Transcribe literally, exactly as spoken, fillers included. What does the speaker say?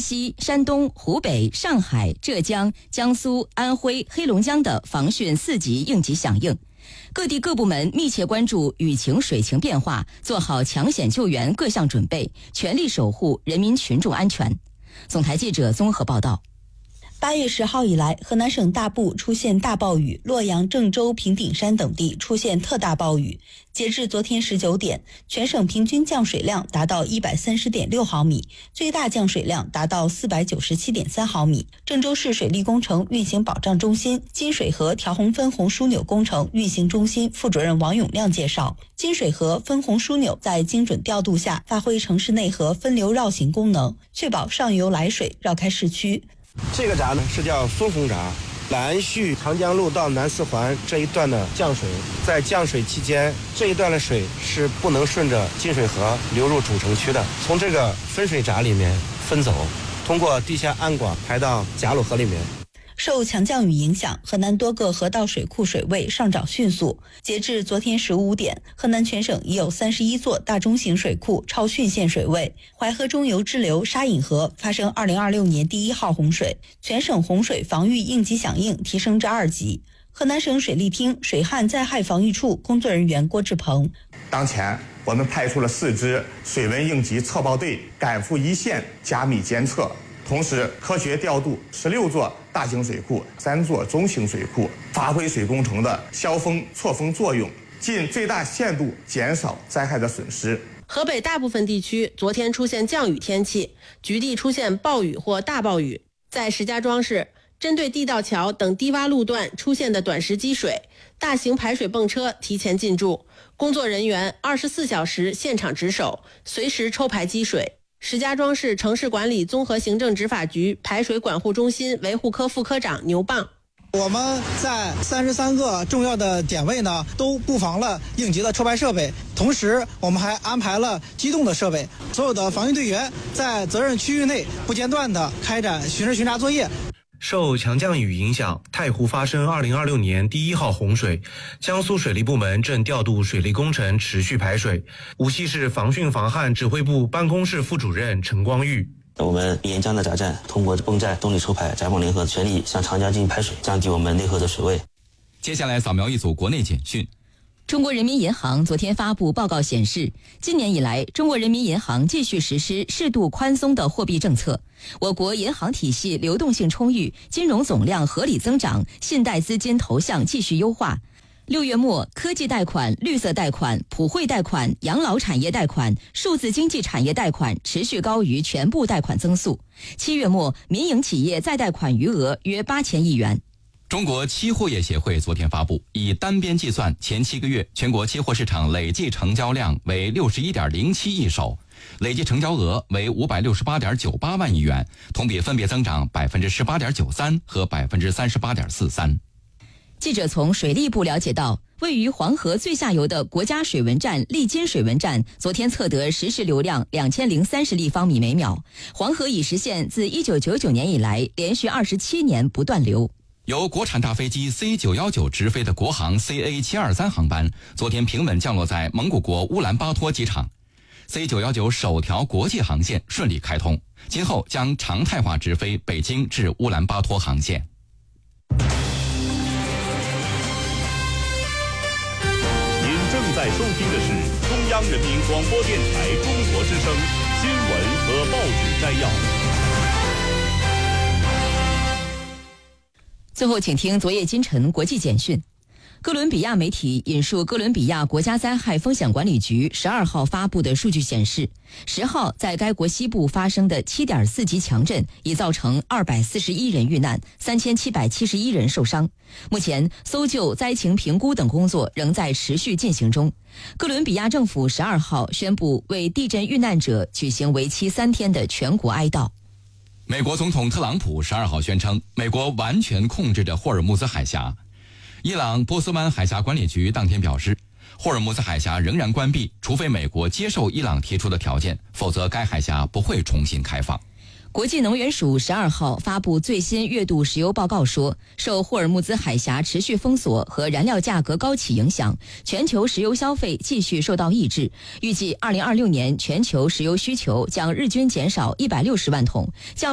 西、山东、湖北、上海、浙江、江苏、安徽、黑龙江的防汛四级应急响应。各地各部门密切关注雨情水情变化，做好抢险救援各项准备，全力守护人民群众安全。总台记者综合报道。 八月十号以来，河南省大部出现大暴雨，洛阳、郑州、平顶山等地出现特大暴雨。截至昨天十九点，全省平均降水量达到一百三十点六毫米，最大降水量达到四百九十七点三毫米。郑州市水利工程运行保障中心金水河调洪分洪枢纽工程运行中心副主任王永亮介绍，金水河分洪枢纽在精准调度下，发挥城市内河分流绕行功能，确保上游来水绕开市区。 这个闸呢是叫分洪闸，兰胥长江路到南四环这一段的降水，在降水期间，这一段的水是不能顺着金水河流入主城区的，从这个分水闸里面分走，通过地下暗管排到贾鲁河里面。 受强降雨影响，河南多个河道水库水位上涨迅速。截至昨天十五点，河南全省已有三十一座大中型水库超汛线水位。淮河中游支流沙引河发生二零二六年第一号洪水，全省洪水防御应急响应提升至二级。河南省水利厅水旱灾害防御处工作人员郭志鹏： 当前我们派出了四支水文应急测报队赶赴一线加密监测，同时科学调度十六座大型水库、三座中型水库，发挥水工程的消峰错峰作用，尽最大限度减少灾害的损失。 河北大部分地区昨天出现降雨天气，局地出现暴雨或大暴雨。在石家庄市，针对地道桥等低洼路段出现的短时积水，大型排水泵车提前进驻，工作人员二十四小时现场值守，随时抽排积水。石家庄市城市管理综合行政执法局排水管护中心维护科副科长牛棒： 我们在三十三个重要的点位呢，都布防了应急的抽排设备，同时我们还安排了机动的设备，所有的防御队员在责任区域内不间断地开展巡视巡查作业。 受强降雨影响，太湖发生二零二六年第一号洪水，江苏水利部门正调度水利工程持续排水。无锡市防汛防旱指挥部办公室副主任陈光玉： 我们沿江的闸站通过泵站动力抽排、闸泵联合，全力向长江进行排水，降低我们内河的水位。 接下来扫描一组国内简讯。 中国人民银行昨天发布报告显示，今年以来，中国人民银行继续实施适度宽松的货币政策，我国银行体系流动性充裕，金融总量合理增长，信贷资金投向继续优化。六月末，科技贷款、绿色贷款、普惠贷款、养老产业贷款、数字经济产业贷款持续高于全部贷款增速。七月末，民营企业再贷款余额约八千亿元。 中国期货业协会昨天发布，以单边计算，前七个月全国期货市场累计成交量为六十一点零七亿手，累计成交额为五百六十八点九八万亿元，同比分别增长百分之十八点九三和百分之三十八点四三。 记者从水利部了解到，位于黄河最下游的国家水文站利津水文站昨天测得实时流量两千零三十立方米每秒，黄河已实现自一九九九年以来连续二十七年不断流。 由国产大飞机 C 九一九 直飞的国航 C A 七二三 航班，昨天平稳降落在蒙古国乌兰巴托机场。C 九一九 首条国际航线顺利开通，今后将常态化直飞北京至乌兰巴托航线。 您正在收听的是中央人民广播电台中国之声新闻和报纸摘要。 最后，请听昨夜今晨国际简讯。哥伦比亚媒体引述哥伦比亚国家灾害风险管理局十二号发布的数据显示，十号在该国西部发生的 七点四 级强震已造成二百四十一人遇难，三千七百七十一人受伤。目前，搜救、灾情评估等工作仍在持续进行中。哥伦比亚政府十二号宣布为地震遇难者举行为期三天的全国哀悼。 美国总统特朗普十二号宣称，美国完全控制着霍尔木兹海峡。伊朗波斯湾海峡管理局当天表示，霍尔木兹海峡仍然关闭，除非美国接受伊朗提出的条件，否则该海峡不会重新开放。 国际能源署十二号发布最新月度石油报告说，受霍尔木兹海峡持续封锁和燃料价格高企影响，全球石油消费继续受到抑制。预计二零二六年全球石油需求将日均减少一百六十万桶，较